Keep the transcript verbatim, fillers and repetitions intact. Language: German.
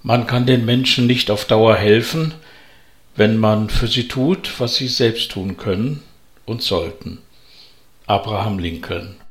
Man kann den Menschen nicht auf Dauer helfen, wenn man für sie tut, was sie selbst tun können und sollten. Abraham Lincoln